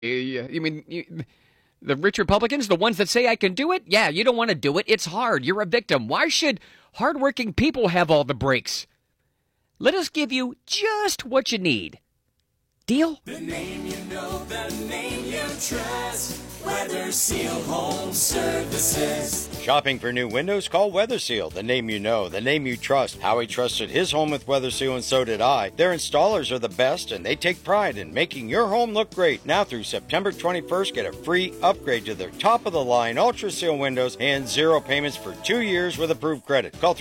The rich Republicans, the ones that say I can do it? Yeah, you don't want to do it. It's hard. You're a victim. Why should hardworking people have all the breaks? Let us give you just what you need. Deal? The name you know, the name you trust. Weather Seal Home Services. Shopping for new windows? Call Weather Seal. The name you know, the name you trust. Howie trusted his home with Weather Seal, and so did I. Their installers are the best, and they take pride in making your home look great. Now through September 21st, get a free upgrade to their top-of-the-line Ultra Seal windows and 0 payments for 2 years with approved credit. Call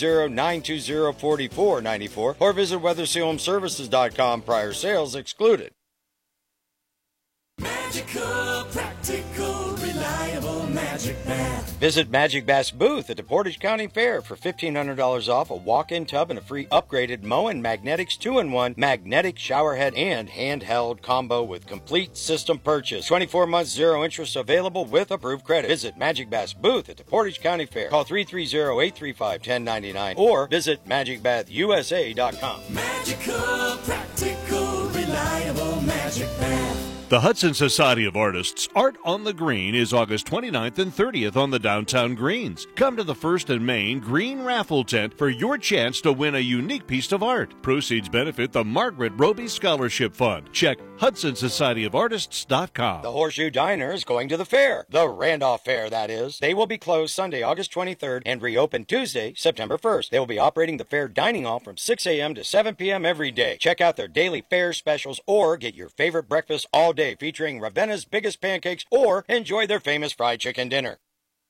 330-920-4494 or visit WeatherSealHomeServices.com. Prior sales excluded. Magical, practical, reliable Magic Bath. Visit Magic Bath's booth at the Portage County Fair for $1,500 off, a walk-in tub, and a free upgraded Moen Magnetics 2-in-1 magnetic showerhead and handheld combo with complete system purchase. 24 months, 0 interest available with approved credit. Visit Magic Bath's booth at the Portage County Fair. Call 330-835-1099 or visit MagicBathUSA.com. Magical, practical, reliable Magic Bath. The Hudson Society of Artists Art on the Green is August 29th and 30th on the downtown greens. Come to the First and Main Green Raffle Tent for your chance to win a unique piece of art. Proceeds benefit the Margaret Roby Scholarship Fund. Check HudsonSocietyOfArtists.com. The Horseshoe Diner is going to the fair. The Randolph Fair, that is. They will be closed Sunday, August 23rd and reopen Tuesday, September 1st. They will be operating the fair dining hall from 6 a.m. to 7 p.m. every day. Check out their daily fair specials or get your favorite breakfast all day, featuring Ravenna's biggest pancakes, or enjoy their famous fried chicken dinner.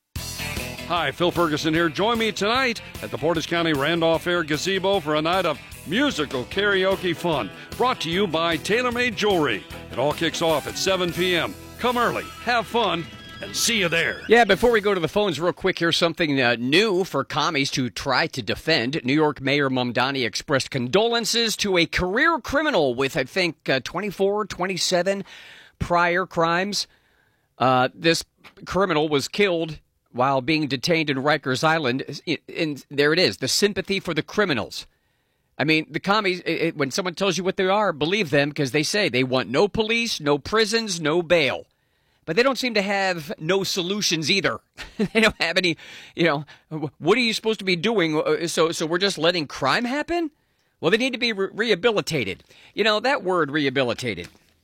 Hi, Phil Ferguson here. Join me tonight at the Portage County Randolph Fair Gazebo for a night of musical karaoke fun, brought to you by TaylorMade Jewelry. It all kicks off at 7 p.m. Come early, have fun, and see you there. Yeah, before we go to the phones real quick, here's something new for commies to try to defend. New York Mayor Mamdani expressed condolences to a career criminal with, I think, 24, 27 prior crimes. This criminal was killed while being detained in Rikers Island. And there it is, the sympathy for the criminals. I mean, the commies, when someone tells you what they are, believe them, because they say they want no police, no prisons, no bail. But they don't seem to have no solutions either. They don't have any, what are you supposed to be doing? So we're just letting crime happen? Well, they need to be rehabilitated. That word rehabilitated.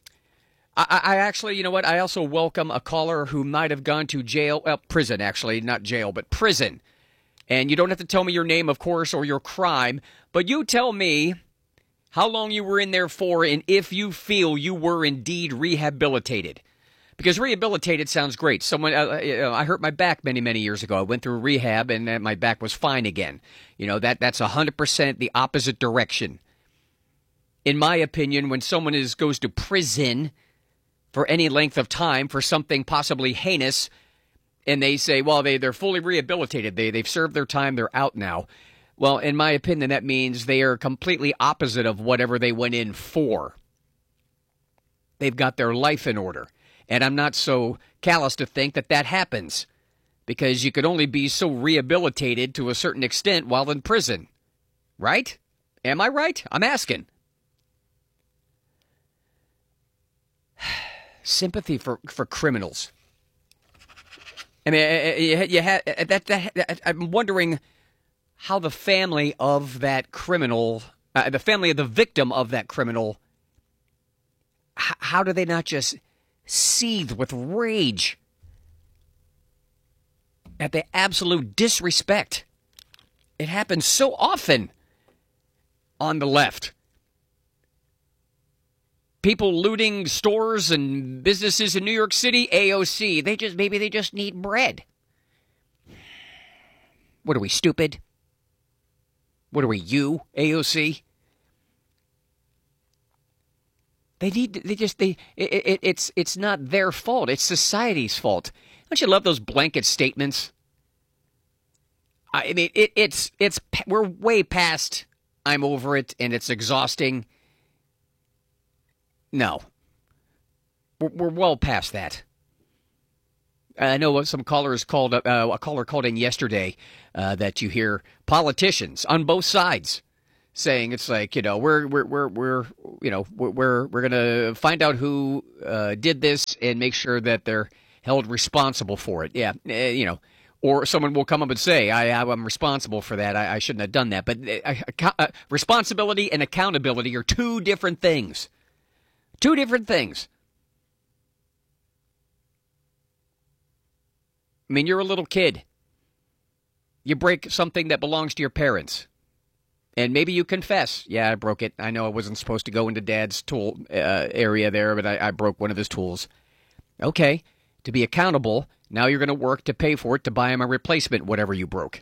I actually, I also welcome a caller who might have gone to jail, prison actually, not jail, but prison. And you don't have to tell me your name, of course, or your crime, but you tell me how long you were in there for and if you feel you were indeed rehabilitated. Because rehabilitated sounds great. I hurt my back many, many years ago. I went through rehab and my back was fine again. That's 100% the opposite direction. In my opinion, when someone goes to prison for any length of time for something possibly heinous, and they say, well, they're fully rehabilitated. They've served their time. They're out now. Well, in my opinion, that means they are completely opposite of whatever they went in for. They've got their life in order. And I'm not so callous to think that happens, because you could only be so rehabilitated to a certain extent while in prison. Right? Am I right? I'm asking. Sympathy for criminals. I mean, I'm wondering how the family of that criminal, the family of the victim of that criminal, how do they not just seethe with rage at the absolute disrespect? It happens so often on the left. People looting stores and businesses in New York City, AOC. Maybe they just need bread. What are we, stupid? What are we, you, AOC? It's not their fault. It's society's fault. Don't you love those blanket statements? I mean, we're way past I'm over it and it's exhausting. No. We're well past that. I know what some callers called, a caller called in yesterday that you hear politicians on both sides saying it's like, we're going to find out who did this and make sure that they're held responsible for it. Yeah, or someone will come up and say, I'm responsible for that. I shouldn't have done that. But responsibility and accountability are two different things. Two different things. I mean, you're a little kid. You break something that belongs to your parents. And maybe you confess, yeah, I broke it. I know I wasn't supposed to go into Dad's tool area there, but I broke one of his tools. Okay, to be accountable, now you're going to work to pay for it to buy him a replacement, whatever you broke.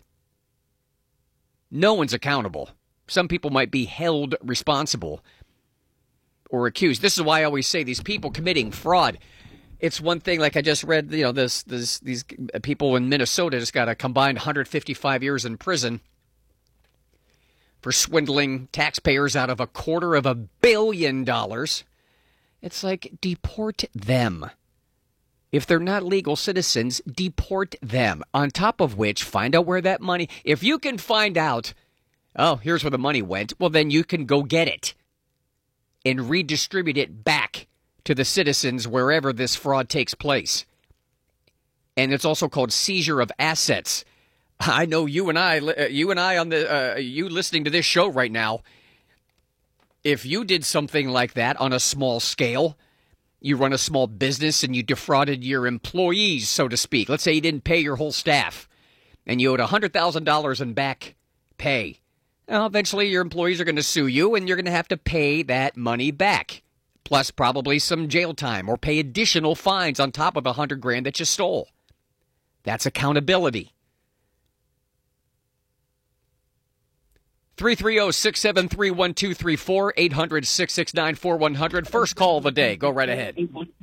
No one's accountable. Some people might be held responsible or accused. This is why I always say these people committing fraud. It's one thing, like I just read, these people in Minnesota just got a combined 155 years in prison for swindling taxpayers out of $250 million. It's like, deport them. If they're not legal citizens, deport them. On top of which, find out where that money... If you can find out, oh, here's where the money went, well, then you can go get it and redistribute it back to the citizens wherever this fraud takes place. And it's also called seizure of assets. I know you and I on the you listening to this show right now, if you did something like that on a small scale, you run a small business and you defrauded your employees, so to speak. Let's say you didn't pay your whole staff and you owed $100,000 in back pay. Well, eventually your employees are going to sue you and you're going to have to pay that money back, plus probably some jail time or pay additional fines on top of $100,000 that you stole. That's accountability. 330-673-1234, 800-669-4100. First call of the day. Go right ahead.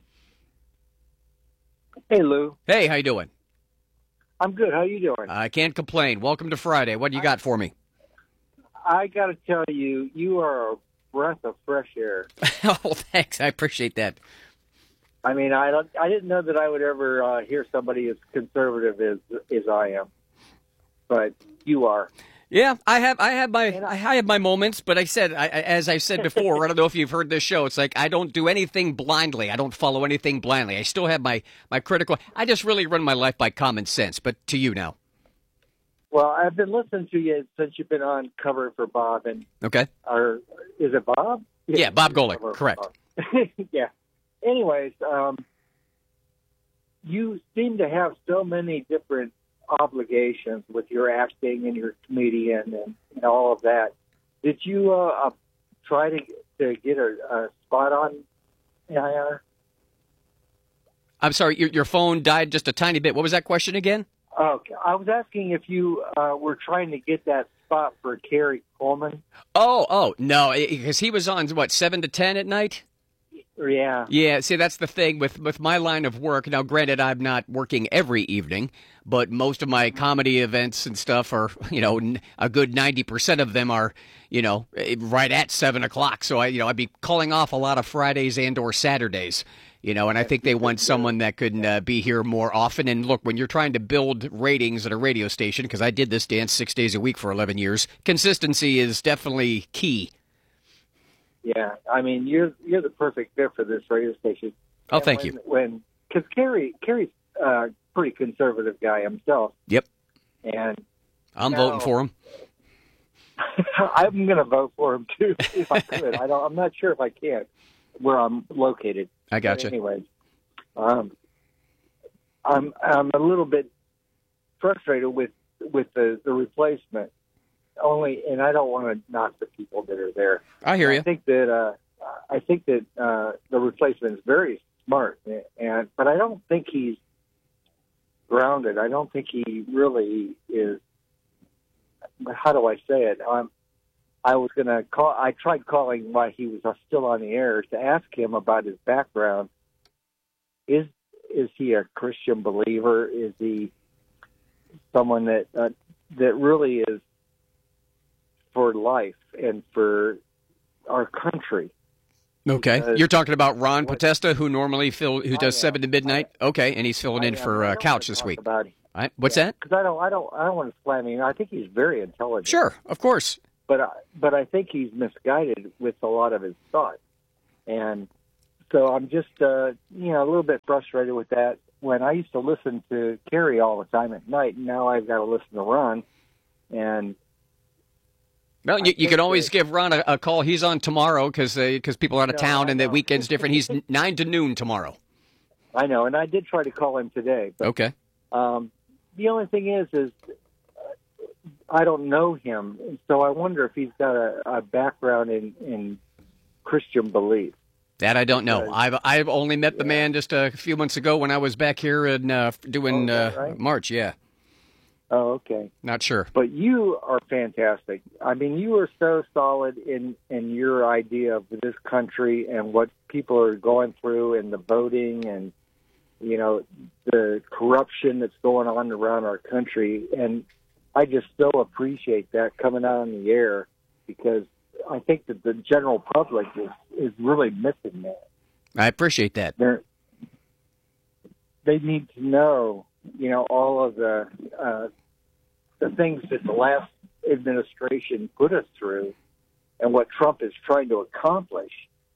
Hey, Lou. Hey, how you doing? I'm good. How you doing? I can't complain. Welcome to Friday. What do you got for me? I got to tell you, you are a breath of fresh air. Oh, thanks. I appreciate that. I mean, I didn't know that I would ever hear somebody as conservative as I am, but you are. Yeah, I have my moments, but as I said before, I don't know if you've heard this show. It's like I don't do anything blindly. I don't follow anything blindly. I still have my critical. I just really run my life by common sense. But to you now. Well, I've been listening to you since you've been on covering for Bob and okay. Or is it Bob? Yeah, Bob Golick, correct. Yeah. Anyways, you seem to have so many different obligations with your acting and your comedian and all of that. Did you try to get a spot on AIR? I'm sorry, your phone died just a tiny bit. What was that question again? Okay. I was asking if you were trying to get that spot for Kerry Coleman. Oh, no, because he was on, 7 to 10 at night? Yeah. Yeah, see, that's the thing with my line of work. Now, granted, I'm not working every evening, but most of my comedy events and stuff are, a good 90% of them are, right at 7 o'clock. So, I'd be calling off a lot of Fridays and or Saturdays, and I think they want someone that could be here more often. And look, when you're trying to build ratings at a radio station, because I did this dance 6 days a week for 11 years, consistency is definitely key. Yeah, I mean, you're the perfect fit for this radio station. Oh, and thank you. Because Kerry's a pretty conservative guy himself. Yep. And I'm voting for him. I'm going to vote for him too if I could. I'm not sure if I can where I'm located. I got you. Anyways, I'm a little bit frustrated with the replacement. And I don't want to knock the people that are there. I hear you. I think that the replacement is very smart, but I don't think he's grounded. I don't think he really is. How do I say it? I was going to call. I tried calling while he was still on the air to ask him about his background. Is he a Christian believer? Is he someone that really is for life and for our country? Okay, you're talking about Ron Potesta, who normally who does 7 to midnight. Okay, and he's filling in for Couch this week. What's that? Because I don't want to slam him. I think he's very intelligent. Sure, of course. but I think he's misguided with a lot of his thoughts, and so I'm just a little bit frustrated with that. When I used to listen to Kerry all the time at night, and now I've got to listen to Ron, and well, you can always give Ron a call. He's on tomorrow because people are out of town and the weekend's different. He's 9 to noon tomorrow. I know, and I did try to call him today. But, okay. The only thing is I don't know him, so I wonder if he's got a background in Christian belief. That I don't know. I've only met the man just a few months ago when I was back here and doing right? March. Yeah. Oh, okay. Not sure. But you are fantastic. I mean, you are so solid in your idea of this country and what people are going through and the voting and, the corruption that's going on around our country. And I just so appreciate that coming out on the air because I think that the general public is really missing that. I appreciate that. They need to know, all of the things that the last administration put us through and what Trump is trying to accomplish.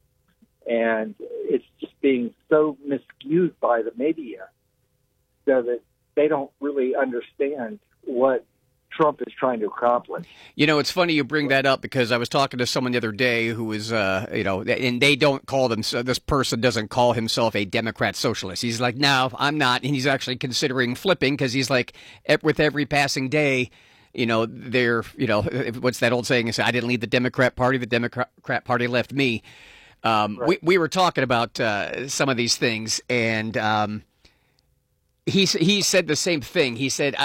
And it's just being so miscued by the media so that they don't really understand what Trump is trying to accomplish. It's funny you bring that up because I was talking to someone the other day who was, and they don't call them, this person doesn't call himself a Democrat socialist. He's like, no, I'm not. And he's actually considering flipping because he's like, with every passing day, they're, what's that old saying? I didn't leave the Democrat Party. The Democrat Party left me. Right. We were talking about some of these things, and he said the same thing. He said,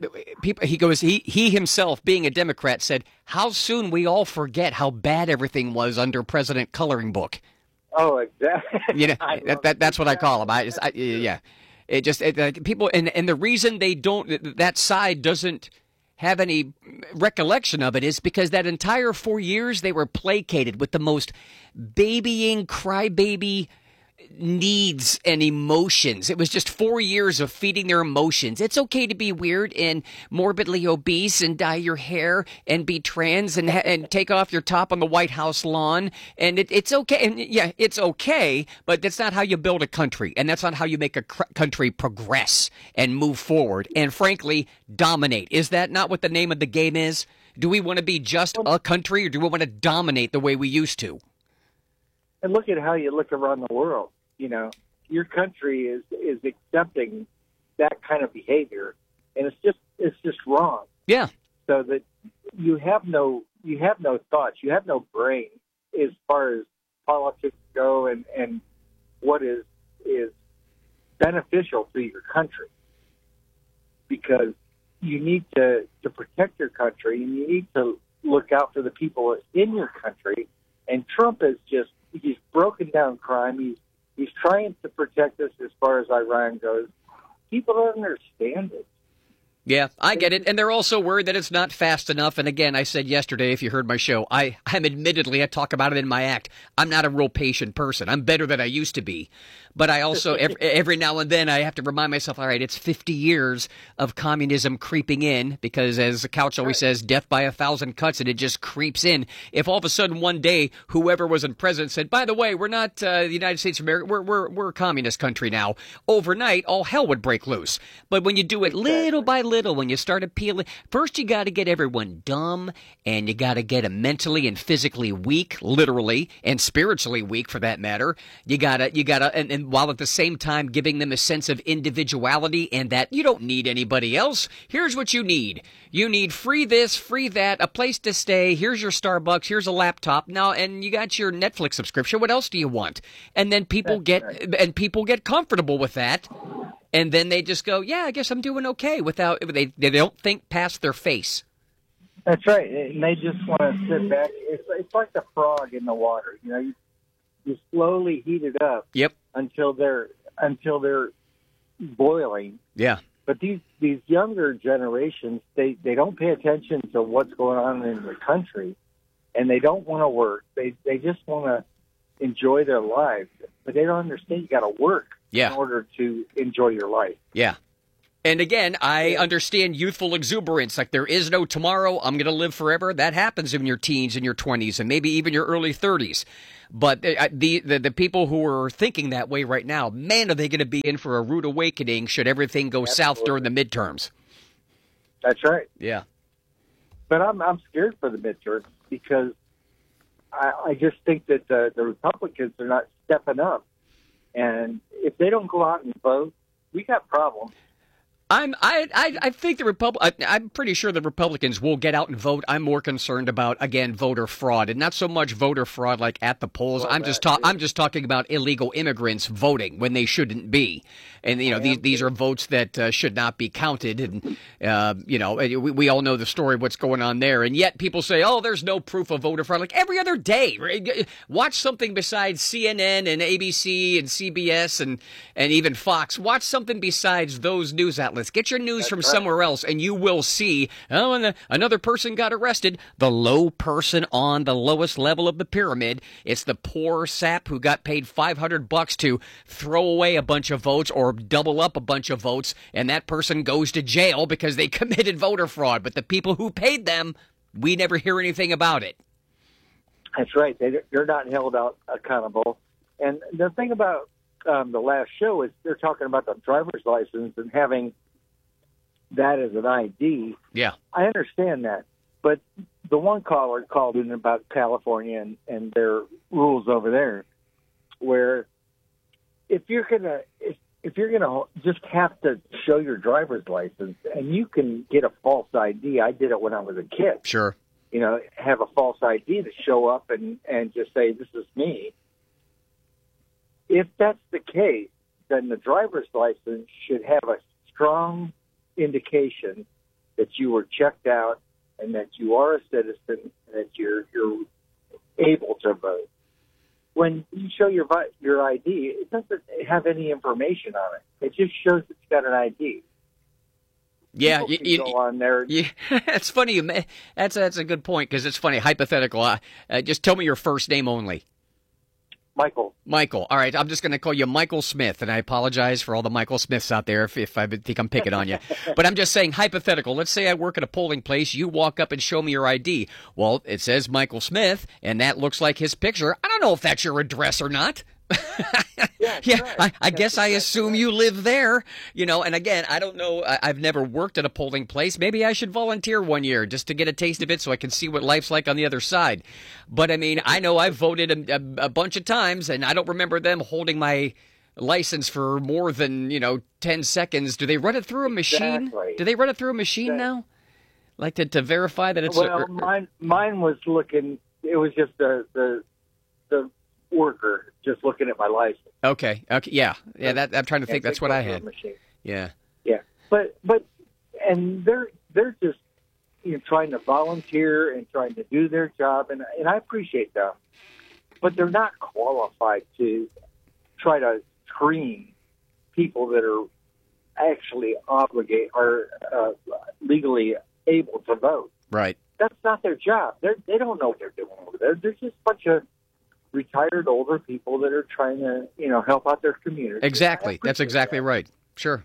he himself, being a Democrat, said, how soon we all forget how bad everything was under President Coloring Book. Oh, exactly. That's what I call him. Yeah. People, and the reason they don't, that side doesn't have any recollection of it is because that entire 4 years they were placated with the most babying, crybaby needs and emotions. It was just 4 years of feeding their emotions. It's okay to be weird and morbidly obese and dye your hair and be trans and take off your top on the White House lawn. And it's okay. And yeah, it's okay, but that's not how you build a country. And that's not how you make a country progress and move forward and, frankly, dominate. Is that not what the name of the game is? Do we want to be just a country or do we want to dominate the way we used to? And look at how you look around the world. Your country is accepting that kind of behavior, and it's just wrong. Yeah. So that you have no thoughts, you have no brain as far as politics go, and what is beneficial to your country. Because you need to protect your country, and you need to look out for the people in your country. And Trump is he's broken down crime. He's trying to protect us as far as Iran goes. People don't understand it. Yeah, I get it. And they're also worried that it's not fast enough. And again, I said yesterday, if you heard my show, I'm admittedly, I talk about it in my act, I'm not a real patient person. I'm better than I used to be. But I also, every now and then, I have to remind myself, all right, it's 50 years of communism creeping in, because as the couch always says, death by 1,000 cuts, and it just creeps in. If all of a sudden one day, whoever was in president said, by the way, we're not the United States of America, we're a communist country now, overnight, all hell would break loose. But when you do it little by little, when you start appealing, first you got to get everyone dumb, and you got to get them mentally and physically weak, literally, and spiritually weak for that matter. You gotta, and while at the same time giving them a sense of individuality and that you don't need anybody else. Here's what you need. You need free this, free that, a place to stay. Here's your Starbucks. Here's a laptop. Now, and you got your Netflix subscription. What else do you want? And then people get comfortable with that. And then they just go, yeah, I guess I'm doing okay without, they don't think past their face. That's right. And they just want to sit back. It's like the frog in the water. You slowly heat it up. Yep. Until they're boiling. Yeah. But these younger generations, they don't pay attention to what's going on in the country, and they don't want to work. They just want to enjoy their lives, but they don't understand you got to work in order to enjoy your life. Yeah. And again, I understand youthful exuberance. Like there is no tomorrow. I'm going to live forever. That happens in your teens and your 20s and maybe even your early 30s. But the people who are thinking that way right now, man, are they going to be in for a rude awakening should everything go south during the midterms? That's right. Yeah. But I'm scared for the midterms because I just think that the Republicans are not stepping up. And if they don't go out and vote, we got problems. I think I'm pretty sure the Republicans will get out and vote. I'm more concerned about, again, voter fraud, and not so much voter fraud like at the polls. I'm just talking about illegal immigrants voting when they shouldn't be, and these are votes that should not be counted. And we all know the story of what's going on there, and yet people say, oh, there's no proof of voter fraud. Like every other day, right? Watch something besides CNN and ABC and CBS and even Fox. Watch something besides those news outlets. Get your news from somewhere else, and you will see, and another person got arrested. The low person on the lowest level of the pyramid. It's the poor sap who got paid $500 to throw away a bunch of votes or double up a bunch of votes, and that person goes to jail because they committed voter fraud. But the people who paid them, we never hear anything about it. That's right. They're not held out accountable. And the thing about the last show is they're talking about the driver's license and having that as an ID. Yeah. I understand that. But the one caller called in about California and their rules over there, where if you're gonna just have to show your driver's license and you can get a false ID. I did it when I was a kid. Sure. Have a false ID to show up and just say, this is me. If that's the case, then the driver's license should have a strong indication that you were checked out and that you are a citizen and that you're able to vote. When you show your ID, it doesn't have any information on it. It just shows it's got an ID. Yeah, you go on there. Yeah, it's funny. That's a good point because it's funny. Hypothetical. Just tell me your first name only. Michael. All right, I'm just going to call you Michael Smith, and I apologize for all the Michael Smiths out there if I think I'm picking on you. But I'm just saying hypothetical. Let's say I work at a polling place. You walk up and show me your ID. Well, it says Michael Smith, and that looks like his picture. I don't know if that's your address or not. Yeah, I guess I assume you live there, and again, I don't know. I've never worked at a polling place. Maybe I should volunteer one year just to get a taste of it so I can see what life's like on the other side. But I mean, I know I've voted a bunch of times, and I don't remember them holding my license for more than, 10 seconds. Do they run it through a machine? Exactly. Do they run it through a machine now? Like to verify that it's... Well, mine was looking... It was just the worker just looking at my license. Okay. Yeah. That I'm trying to think. That's what I had. Yeah. But and they're just trying to volunteer and trying to do their job, and I appreciate them, but they're not qualified to try to screen people that are actually legally able to vote. Right. That's not their job. They don't know what they're doing over there. They're just a bunch of retired older people that are trying to, help out their community. Exactly. That's exactly right. Sure.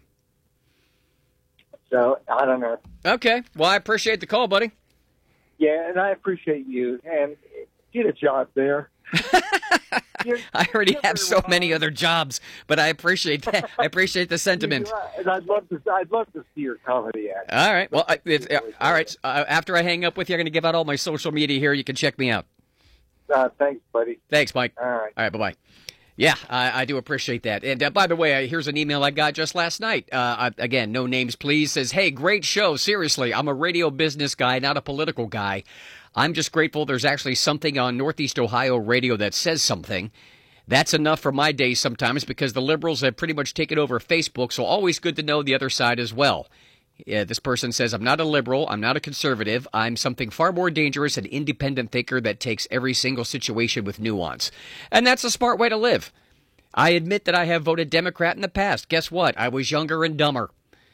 So, I don't know. Okay. Well, I appreciate the call, buddy. Yeah, and I appreciate you. And get a job there. I already have so many other jobs, but I appreciate that. I appreciate the sentiment. And I'd love to see your comedy act. All right. Well, all right. After I hang up with you, I'm going to give out all my social media here. You can check me out. Thanks, buddy. Thanks, Mike. All right, bye-bye. Yeah, I do appreciate that. And by the way, here's an email I got just last night. Again, no names, please. Says, hey, great show. Seriously, I'm a radio business guy, not a political guy. I'm just grateful there's actually something on Northeast Ohio radio that says something. That's enough for my days sometimes because the liberals have pretty much taken over Facebook, so always good to know the other side as well. Yeah, this person says, I'm not a liberal, I'm not a conservative, I'm something far more dangerous, an independent thinker that takes every single situation with nuance. And that's a smart way to live. I admit that I have voted Democrat in the past. Guess what? I was younger and dumber.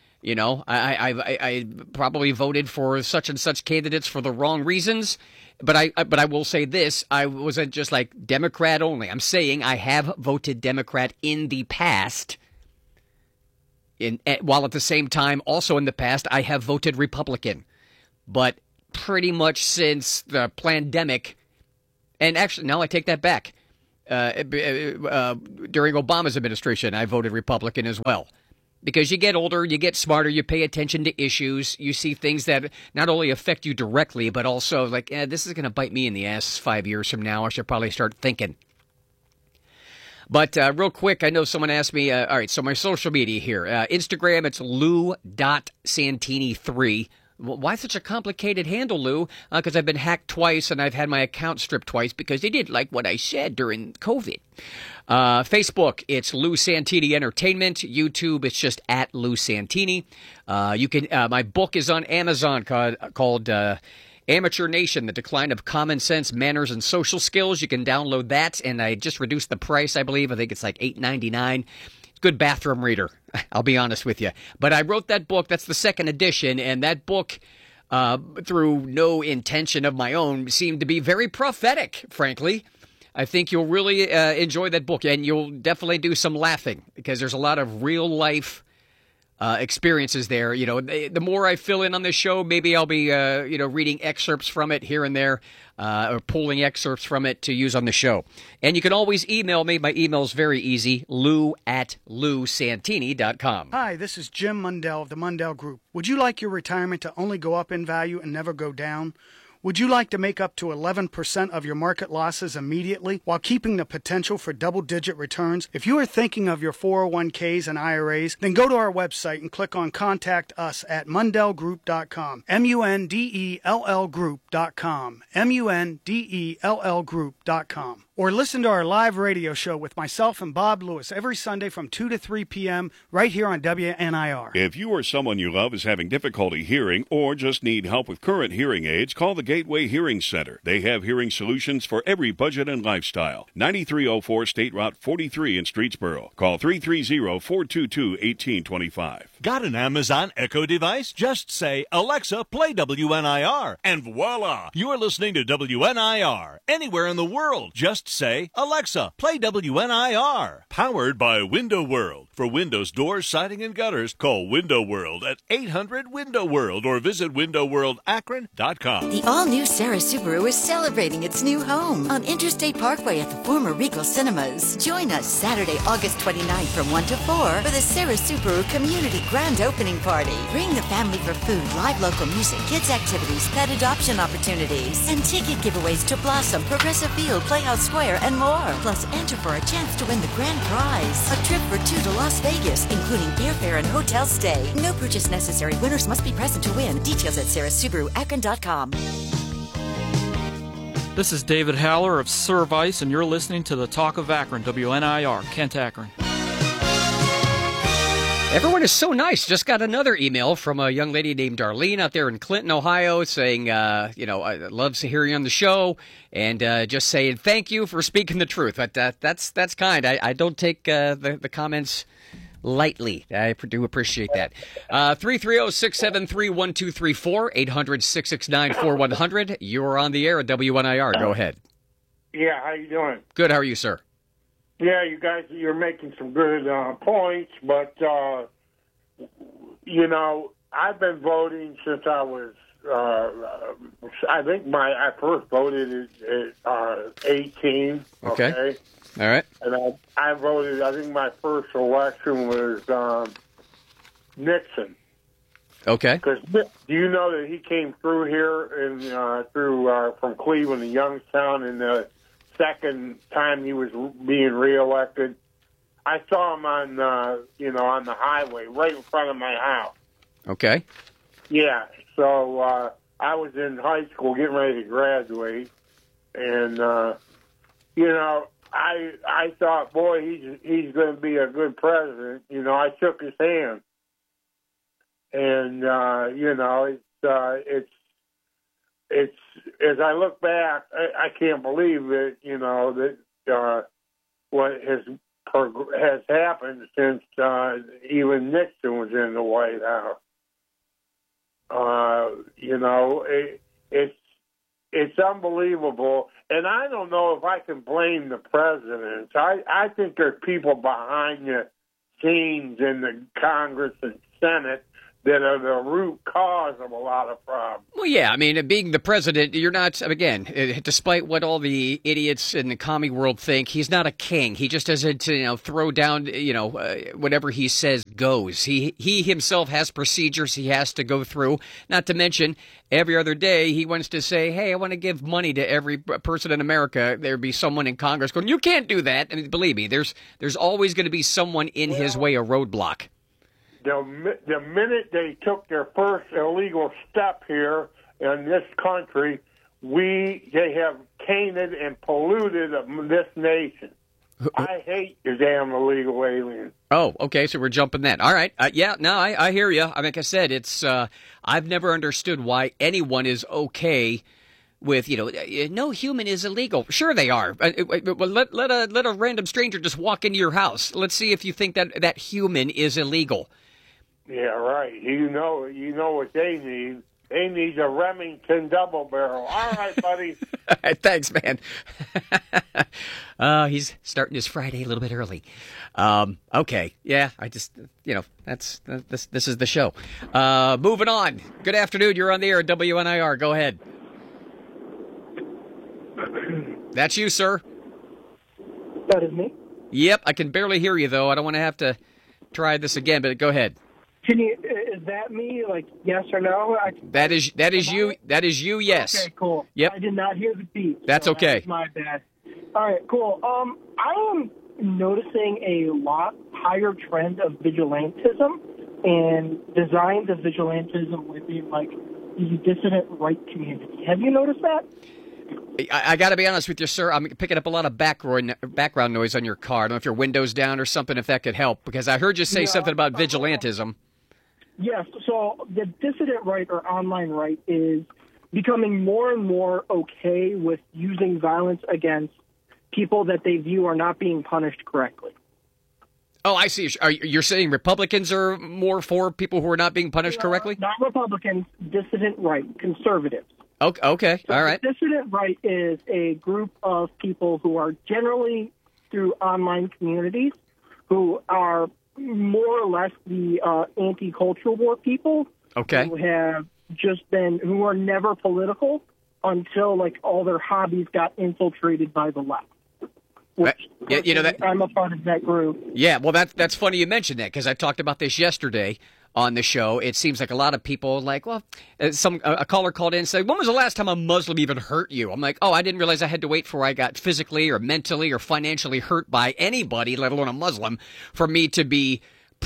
I probably voted for such and such candidates for the wrong reasons. But I will say this, I wasn't just like Democrat only. I'm saying I have voted Democrat in the past. while at the same time, also in the past, I have voted Republican. But pretty much since the pandemic, and actually, no, I take that back. During Obama's administration, I voted Republican as well. Because you get older, you get smarter, you pay attention to issues, you see things that not only affect you directly, but also like, this is going to bite me in the ass 5 years from now. I should probably start thinking. But real quick, I know someone asked me, all right, so my social media here. Instagram, it's lou.santini3. Why such a complicated handle, Lou? Because I've been hacked twice and I've had my account stripped twice because they didn't like what I said during COVID. Facebook, it's Lou Santini Entertainment. YouTube, it's just at Lou Santini. You can. My book is on Amazon called Amateur Nation, The Decline of Common Sense, Manners, and Social Skills. You can download that, and I just reduced the price, I believe. I think it's like $8.99. Good bathroom reader, I'll be honest with you. But I wrote that book. That's the second edition, and that book, through no intention of my own, seemed to be very prophetic, frankly. I think you'll really enjoy that book, and you'll definitely do some laughing because there's a lot of real-life experiences there. You know, the more I fill in on this show, maybe I'll be, reading excerpts from it here and there, or pulling excerpts from it to use on the show. And you can always email me. My email's very easy, lou@lousantini.com. Hi, this is Jim Mundell of the Mundell Group. Would you like your retirement to only go up in value and never go down? Would you like to make up to 11% of your market losses immediately while keeping the potential for double-digit returns? If you are thinking of your 401ks and IRAs, then go to our website and click on Contact Us at mundellgroup.com. MUNDELL Group.com. MUNDELL Group.com. Or listen to our live radio show with myself and Bob Lewis every Sunday from 2 to 3 p.m. right here on WNIR. If you or someone you love is having difficulty hearing or just need help with current hearing aids, call the Gateway Hearing Center. They have hearing solutions for every budget and lifestyle. 9304 State Route 43 in Streetsboro. Call 330-422-1825. Got an Amazon Echo device? Just say, Alexa, play WNIR. And voila, you're listening to WNIR. Anywhere in the world, just say, Alexa, play WNIR. Powered by Window World. For windows, doors, siding, and gutters, call Window World at 800-WINDOW-WORLD or visit windowworldakron.com. The all-new Sarah Subaru is celebrating its new home on Interstate Parkway at the former Regal Cinemas. Join us Saturday, August 29th from 1 to 4 for the Sarah Subaru Community Grand Opening Party. Bring the family for food, live local music, kids activities, pet adoption opportunities, and ticket giveaways to Blossom, Progressive Field, Playhouse Square, and more. Plus, enter for a chance to win the grand prize, a trip for 2 to Las Vegas, including airfare and hotel stay. No purchase necessary. Winners must be present to win. Details at sarahsubaruakron.com. This is David Haller of Service, and you're listening to the Talk of Akron, WNIR, Kent Akron. Everyone is so nice. Just got another email from a young lady named Darlene out there in Clinton, Ohio, saying, I love to hear you on the show, and just saying thank you for speaking the truth. But that's kind. I don't take the comments lightly. I do appreciate that. 330-673-1234, 800-669-4100. You're on the air at WNIR. Go ahead. Yeah, how you doing? Good. How are you, sir? Yeah, you guys, you're making some good points, but, I've been voting since I was, I think I first voted at 18. Okay. All right. And I voted, I think my first election was Nixon. Okay. Because do you know that he came through here from Cleveland to Youngstown in the second time he was being reelected? I saw him on the highway right in front of my house. Okay. Yeah. So I was in high school getting ready to graduate, and I thought, boy, he's going to be a good president. I shook his hand, and it's as I look back, I can't believe it. That what has happened since even Nixon was in the White House. It's unbelievable, and I don't know if I can blame the president. I think there's people behind the machines in the Congress and Senate that are the root cause of a lot of problems. Well, yeah, I mean, being the president, you're not, again, despite what all the idiots in the commie world think, he's not a king. He just doesn't, throw down, whatever he says goes. He himself has procedures he has to go through, not to mention every other day he wants to say, hey, I want to give money to every person in America. There'd be someone in Congress going, you can't do that. And believe me, there's always going to be someone in his way, a roadblock. The minute they took their first illegal step here in this country, they have tainted and polluted this nation. I hate the damn illegal aliens. Oh, okay, so we're jumping that. All right. I hear you. Like I said, it's I've never understood why anyone is okay with, no human is illegal. Sure they are. Let a random stranger just walk into your house. Let's see if you think that human is illegal. Yeah, right. You know what they need. They need a Remington double barrel. All right, buddy. Thanks, man. He's starting his Friday a little bit early. Okay. Yeah, I just, this is the show. Moving on. Good afternoon. You're on the air at WNIR. Go ahead. That's you, sir. That is me. Yep, I can barely hear you, though. I don't want to have to try this again, but go ahead. Is that me? Like, yes or no? That is you. That is you. Yes. Okay, cool. Yep. I did not hear the beat. That's okay. That's my bad. All right, cool. I am noticing a lot higher trend of vigilantism and designs of vigilantism within, like, the dissident right community. Have you noticed that? I got to be honest with you, sir. I'm picking up a lot of background noise on your car. I don't know if your window's down or something, if that could help, because I heard you say something about vigilantism. Yes, so the dissident right or online right is becoming more and more okay with using violence against people that they view are not being punished correctly. Oh, I see. You're saying Republicans are more for people who are not being punished correctly? Not Republicans, dissident right, conservatives. Okay. So all right. The dissident right is a group of people who are generally through online communities who are more or less the anti-cultural war people. Okay. Who are never political until, like, all their hobbies got infiltrated by the left. I'm a part of that group. Yeah, well, that's funny you mentioned that, because I talked about this yesterday on the show. It seems like a lot of people, like, well, a caller called in and said, when was the last time a Muslim even hurt you? I'm like, I didn't realize I had to wait for I got physically or mentally or financially hurt by anybody, let alone a Muslim, for me to be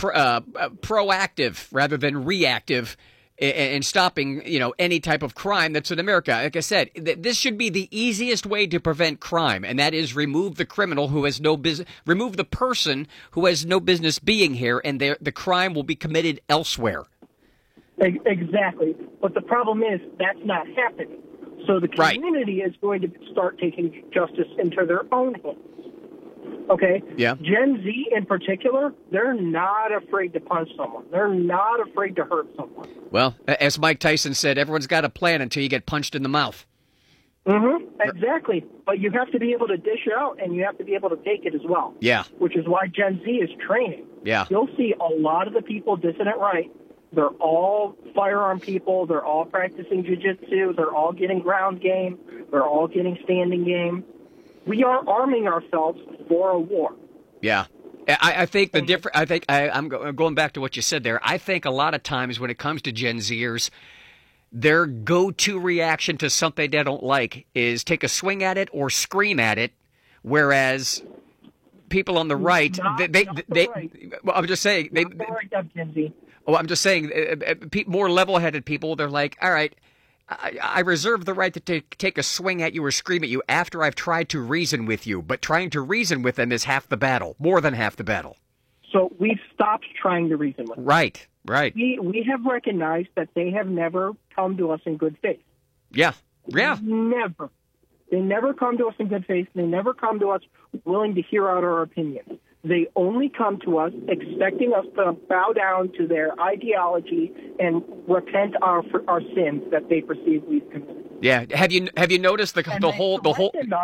proactive rather than reactive in stopping, any type of crime that's in America. Like I said, this should be the easiest way to prevent crime, and that is remove the criminal who has no business, remove the person who has no business being here, and the crime will be committed elsewhere. Exactly. But the problem is that's not happening. So the community is going to start taking justice into their own hands. Okay? Yeah. Gen Z in particular, they're not afraid to punch someone. They're not afraid to hurt someone. Well, as Mike Tyson said, everyone's got a plan until you get punched in the mouth. Mm-hmm. Exactly. But you have to be able to dish it out, and you have to be able to take it as well. Yeah. Which is why Gen Z is training. Yeah. You'll see a lot of the people dissident right. They're all firearm people. They're all practicing jiu-jitsu. They're all getting ground game. They're all getting standing game. We are arming ourselves for a war. Yeah. I think the different. I think I'm going back to what you said there. I think a lot of times when it comes to Gen Zers, their go-to reaction to something they don't like is take a swing at it or scream at it, whereas people on the right, well, I'm just saying I'm just saying, more level-headed people, they're like, all right, I reserve the right to take a swing at you or scream at you after I've tried to reason with you. But trying to reason with them is half the battle, more than half the battle. So we've stopped trying to reason with them. Right. We have recognized that they have never come to us in good faith. Yeah. Never. They never come to us in good faith. They never come to us willing to hear out our opinions. They only come to us expecting us to bow down to their ideology and repent our sins that they perceive we've committed. Yeah. Have you noticed the whole?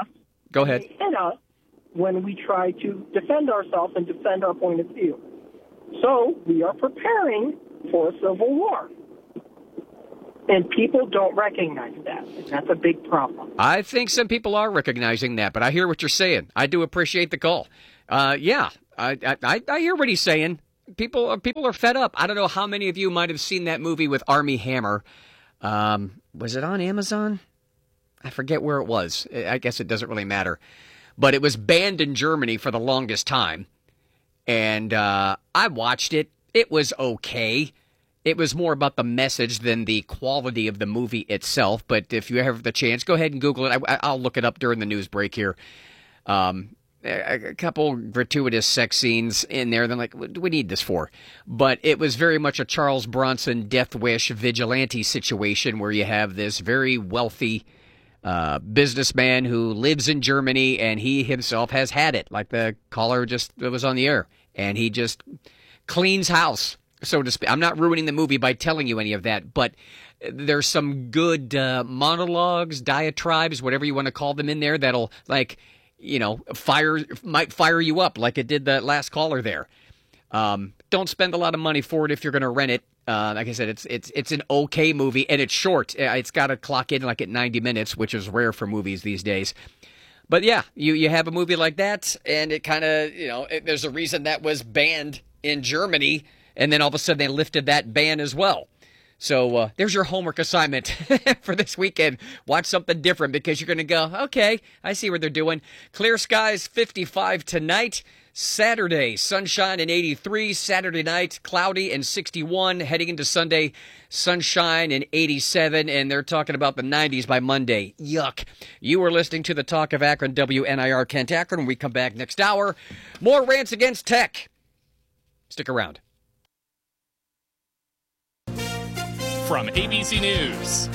Go ahead. They hit us when we try to defend ourselves and defend our point of view. So we are preparing for a civil war. And people don't recognize that. That's a big problem. I think some people are recognizing that, but I hear what you're saying. I do appreciate the call. I hear what he's saying. People are fed up. I don't know how many of you might have seen that movie with Armie Hammer. Was it on Amazon? I forget where it was. I guess it doesn't really matter. But it was banned in Germany for the longest time. And I watched it. It was okay. It was more about the message than the quality of the movie itself. But if you have the chance, go ahead and Google it. I'll look it up during the news break here. A couple gratuitous sex scenes in there. Then, like, what do we need this for? But it was very much a Charles Bronson Death Wish vigilante situation where you have this very wealthy businessman who lives in Germany, and he himself has had it, like the caller just was on the air, and he just cleans house, so to speak. I'm not ruining the movie by telling you any of that, but there's some good monologues, diatribes, whatever you want to call them in there that'll, like, you know, might fire you up like it did the last caller there. Don't spend a lot of money for it if you're going to rent it. Like I said, it's an okay movie, and it's short. It's got to clock in like at 90 minutes, which is rare for movies these days. But yeah, you have a movie like that, and it kind of, you know, there's a reason that was banned in Germany, and then all of a sudden they lifted that ban as well. So there's your homework assignment for this weekend. Watch something different, because you're going to go, okay, I see what they're doing. Clear skies, 55 tonight. Saturday, sunshine and 83. Saturday night, cloudy and 61. Heading into Sunday, sunshine and 87. And they're talking about the 90s by Monday. Yuck. You are listening to the Talk of Akron, WNIR Kent Akron. When we come back next hour, more rants against tech. Stick around. From ABC News,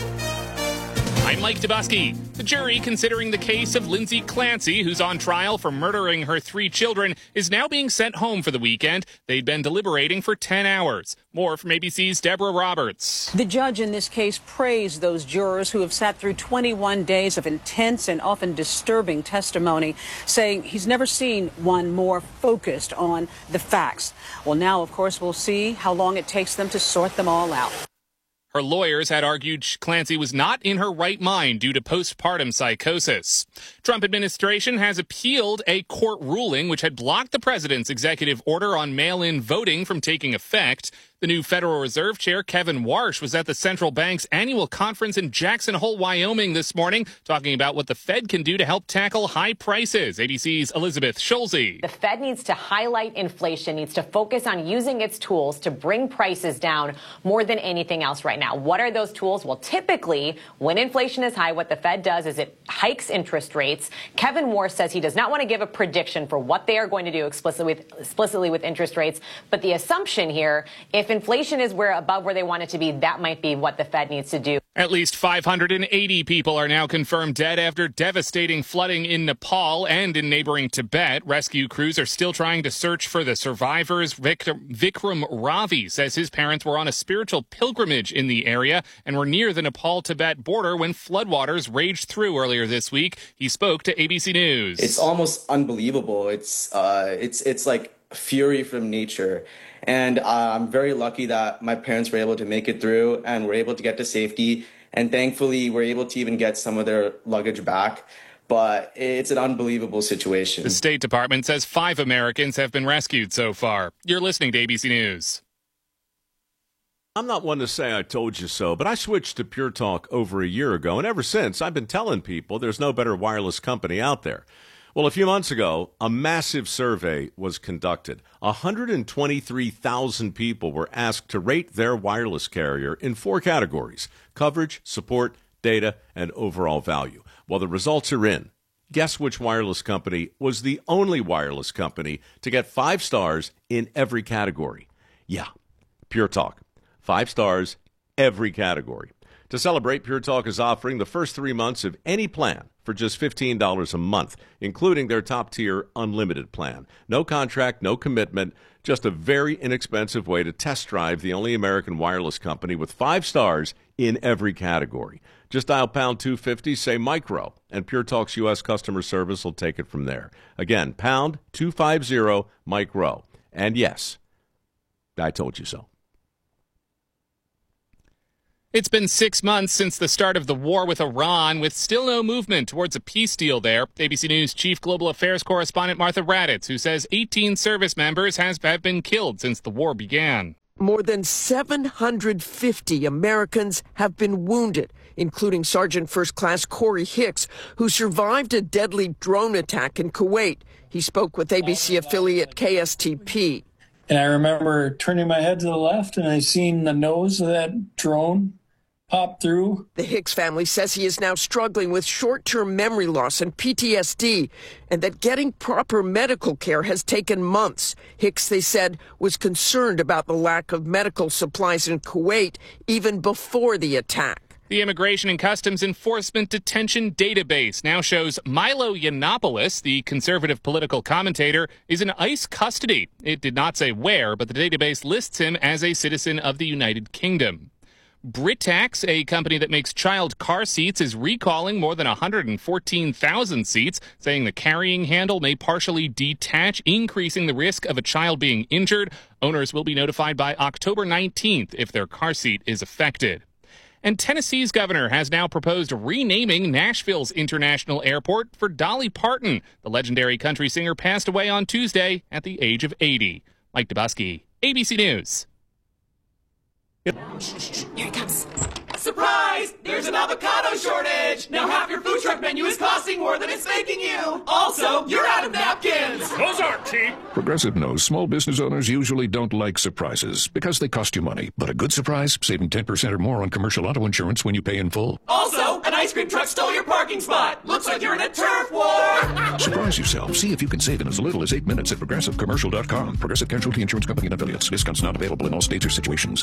I'm Mike Dubusky. The jury considering the case of Lindsay Clancy, who's on trial for murdering her 3 children, is now being sent home for the weekend. They'd been deliberating for 10 hours. More from ABC's Deborah Roberts. The judge in this case praised those jurors who have sat through 21 days of intense and often disturbing testimony, saying he's never seen one more focused on the facts. Well, now, of course, we'll see how long it takes them to sort them all out. Her lawyers had argued Clancy was not in her right mind due to postpartum psychosis. Trump administration has appealed a court ruling which had blocked the president's executive order on mail-in voting from taking effect. The new Federal Reserve Chair, Kevin Warsh, was at the central bank's annual conference in Jackson Hole, Wyoming this morning, talking about what the Fed can do to help tackle high prices. ABC's Elizabeth Schulze. The Fed needs to highlight inflation, needs to focus on using its tools to bring prices down more than anything else right now. What are those tools? Well, typically, when inflation is high, what the Fed does is it hikes interest rates. Kevin Warsh says he does not want to give a prediction for what they are going to do explicitly with interest rates. But the assumption here, if inflation is above where they want it to be, that might be what the Fed needs to do. At least 580 people are now confirmed dead after devastating flooding in Nepal and in neighboring Tibet. Rescue crews are still trying to search for the survivors. Vikram Ravi says his parents were on a spiritual pilgrimage in the area and were near the Nepal-Tibet border when floodwaters raged through earlier this week. He spoke to ABC News. It's almost unbelievable. It's like fury from nature. And I'm very lucky that my parents were able to make it through and were able to get to safety. And thankfully, we're able to even get some of their luggage back. But it's an unbelievable situation. The State Department says 5 Americans have been rescued so far. You're listening to ABC News. I'm not one to say I told you so, but I switched to Pure Talk over a year ago. And ever since, I've been telling people there's no better wireless company out there. Well, a few months ago, a massive survey was conducted. 123,000 people were asked to rate their wireless carrier in 4 categories: coverage, support, data, and overall value. Well, the results are in. Guess which wireless company was the only wireless company to get 5 stars in every category? Yeah, Pure Talk. 5 stars, every category. To celebrate, Pure Talk is offering the first 3 months of any plan for just $15 a month, including their top-tier unlimited plan. No contract, no commitment, just a very inexpensive way to test drive the only American wireless company with 5 stars in every category. Just dial pound 250, say micro, and Pure Talk's U.S. customer service will take it from there. Again, pound 250 micro. And yes, I told you so. It's been 6 months since the start of the war with Iran, with still no movement towards a peace deal there. ABC News Chief Global Affairs Correspondent Martha Raddatz, who says 18 service members have been killed since the war began. More than 750 Americans have been wounded, including Sergeant First Class Corey Hicks, who survived a deadly drone attack in Kuwait. He spoke with ABC affiliate KSTP. And I remember turning my head to the left, and I seen the nose of that drone pop through. The Hicks family says he is now struggling with short-term memory loss and PTSD, and that getting proper medical care has taken months. Hicks, they said, was concerned about the lack of medical supplies in Kuwait even before the attack. The Immigration and Customs Enforcement Detention Database now shows Milo Yiannopoulos, the conservative political commentator, is in ICE custody. It did not say where, but the database lists him as a citizen of the United Kingdom. Britax, a company that makes child car seats, is recalling more than 114,000 seats, saying the carrying handle may partially detach, increasing the risk of a child being injured. Owners will be notified by October 19th if their car seat is affected. And Tennessee's governor has now proposed renaming Nashville's International Airport for Dolly Parton. The legendary country singer passed away on Tuesday at the age of 80. Mike Dubusky, ABC News. Here it comes. Surprise! There's an avocado shortage! Now half your food truck menu is costing more than it's making you! Also, you're out of napkins! Those aren't cheap! Progressive knows small business owners usually don't like surprises because they cost you money. But a good surprise, saving 10% or more on commercial auto insurance when you pay in full. Also, an ice cream truck stole your parking spot! Looks like you're in a turf war! Surprise yourself. See if you can save in as little as 8 minutes at ProgressiveCommercial.com. Progressive Casualty Insurance Company and Affiliates. Discounts not available in all states or situations.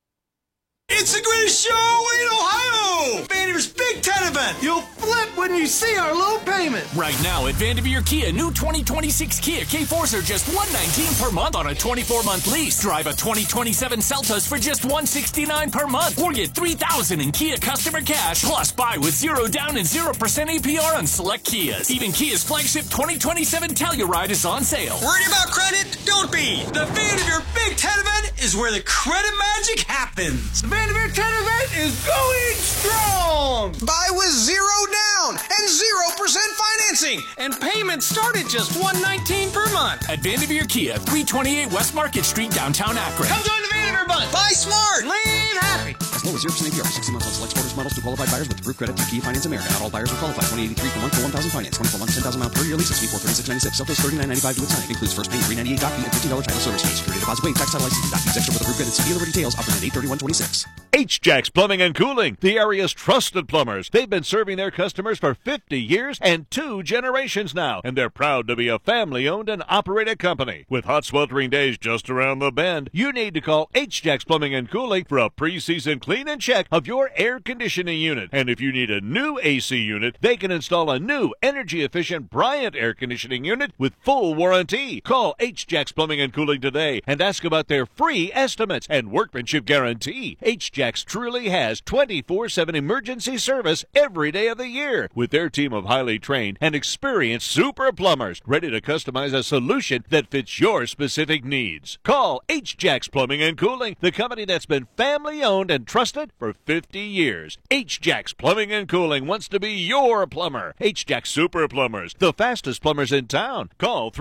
It's the greatest show in Ohio! Vanderveer's Big Ten event! You'll flip when you see our low payment! Right now at Vanderveer Kia, new 2026 Kia K4s are just $119 per month on a 24-month lease. Drive a 2027 Seltos for just $169 per month. Or get $3,000 in Kia customer cash, plus buy with 0 down and 0% APR on select Kias. Even Kia's flagship 2027 Telluride is on sale. Worried about credit? Don't be! The Vanderveer Big Ten event is where the credit magic happens! The Vanderveer 10 event is going strong! Buy with 0 down and 0% financing, and payments start at just $119 per month. At Vanderveer Kia, 328 West Market Street, downtown Akron. Come join the Vanderveer bunch. Buy smart, live happy. As low as 0% APR for 60 months on select Sportage models to qualified buyers with approved credit through Kia Finance America. Not all buyers will qualify. $20.83 per month for 1,000 finance. 24 months, 10,000 mile per year leases. Fee for $36.96. Seltos $39.95 to Exonic. Includes first payment $398 doc fee and $15 title service fee. Security deposit waived. Tax title licensing doc fees extra with approved credit. See dealer details. Offered at 8/31/26. H-Jacks Plumbing and Cooling, the area's trusted plumbers. They've been serving their customers for 50 years and 2 generations now, and they're proud to be a family-owned and operated company. With hot, sweltering days just around the bend, you need to call H-Jacks Plumbing and Cooling for a pre-season clean and check of your air conditioning unit. And if you need a new AC unit, they can install a new energy-efficient Bryant air conditioning unit with full warranty. Call H-Jacks Plumbing and Cooling today and ask about their free estimates and workmanship guarantee. H-Jacks truly has 24/7 emergency service every day of the year with their team of highly trained and experienced super plumbers ready to customize a solution that fits your specific needs. Call H-Jacks Plumbing and Cooling, the company that's been family-owned and trusted for 50 years. H-Jacks Plumbing and Cooling wants to be your plumber. H-Jacks Super Plumbers, the fastest plumbers in town. Call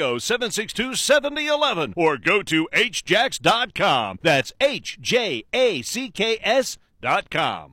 330-762-7011 or go to hjacks.com. That's HJACKS.com.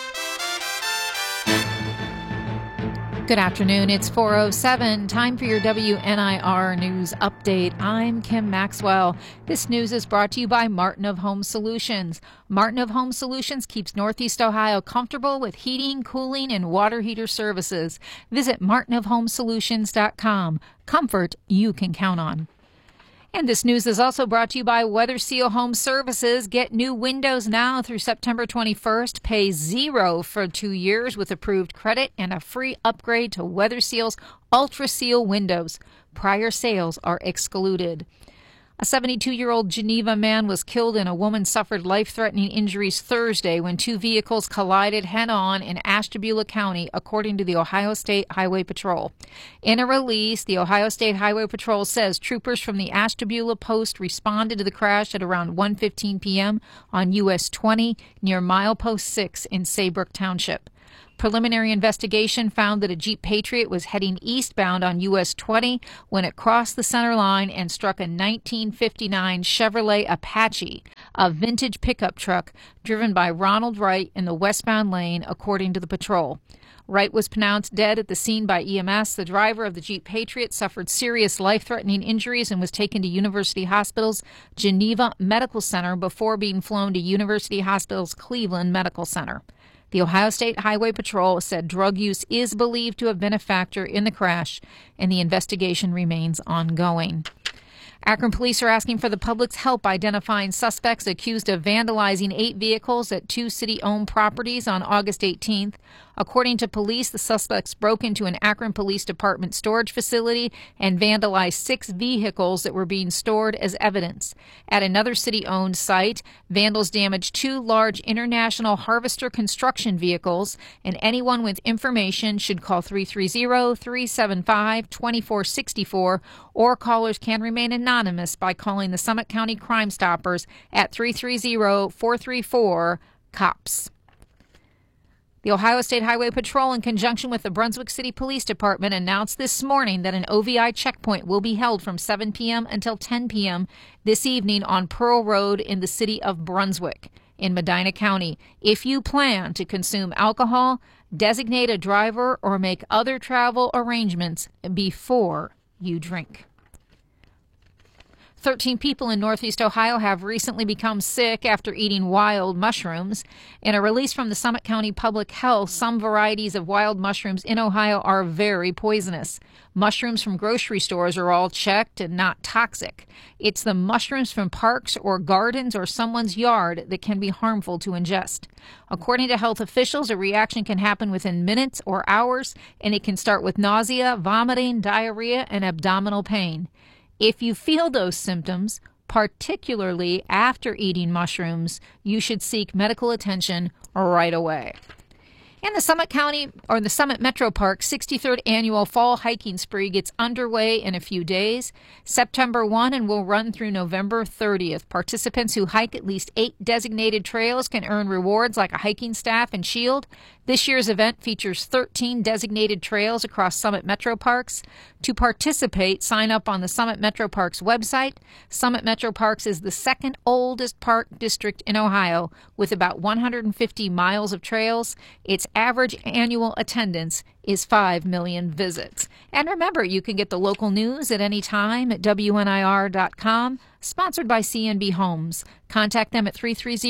Good afternoon. It's 4:07. Time for your WNIR News Update. I'm Kim Maxwell. This news is brought to you by Martin of Home Solutions. Martin of Home Solutions keeps Northeast Ohio comfortable with heating, cooling, and water heater services. Visit martinofhomesolutions.com. Comfort you can count on. And this news is also brought to you by Weather Seal Home Services. Get new windows now through September 21st. Pay $0 for 2 years with approved credit and a free upgrade to Weather Seal's Ultra Seal windows. Prior sales are excluded. A 72-year-old Geneva man was killed and a woman suffered life-threatening injuries Thursday when two vehicles collided head-on in Ashtabula County, according to the Ohio State Highway Patrol. In a release, the Ohio State Highway Patrol says troopers from the Ashtabula post responded to the crash at around 1:15 p.m. on US 20 near milepost 6 in Saybrook Township. Preliminary investigation found that a Jeep Patriot was heading eastbound on US 20 when it crossed the center line and struck a 1959 Chevrolet Apache, a vintage pickup truck driven by Ronald Wright in the westbound lane, according to the patrol. Wright was pronounced dead at the scene by EMS. The driver of the Jeep Patriot suffered serious life-threatening injuries and was taken to University Hospital's Geneva Medical Center before being flown to University Hospital's Cleveland Medical Center. The Ohio State Highway Patrol said drug use is believed to have been a factor in the crash, and the investigation remains ongoing. Akron police are asking for the public's help identifying suspects accused of vandalizing 8 vehicles at 2 city-owned properties on August 18th. According to police, the suspects broke into an Akron Police Department storage facility and vandalized 6 vehicles that were being stored as evidence. At another city-owned site, vandals damaged 2 large International Harvester construction vehicles, and anyone with information should call 330-375-2464, or callers can remain anonymous by calling the Summit County Crime Stoppers at 330-434-COPS. The Ohio State Highway Patrol, in conjunction with the Brunswick City Police Department, announced this morning that an OVI checkpoint will be held from 7 p.m. until 10 p.m. this evening on Pearl Road in the city of Brunswick in Medina County. If you plan to consume alcohol, designate a driver, or make other travel arrangements before you drink. 13 people in Northeast Ohio have recently become sick after eating wild mushrooms. In a release from the Summit County Public Health, some varieties of wild mushrooms in Ohio are very poisonous. Mushrooms from grocery stores are all checked and not toxic. It's the mushrooms from parks or gardens or someone's yard that can be harmful to ingest. According to health officials, a reaction can happen within minutes or hours, and it can start with nausea, vomiting, diarrhea, and abdominal pain. If you feel those symptoms, particularly after eating mushrooms, you should seek medical attention right away. And the Summit Metro Park 63rd Annual Fall Hiking Spree gets underway in a few days, September 1, and will run through November 30th. Participants who hike at least 8 designated trails can earn rewards like a hiking staff and shield. This year's event features 13 designated trails across Summit Metro Parks. To participate, sign up on the Summit Metro Parks website. Summit Metro Parks is the second oldest park district in Ohio, with about 150 miles of trails. Its average annual attendance is 5 million visits. And remember, you can get the local news at any time at WNIR.com, sponsored by CNB Homes. Contact them at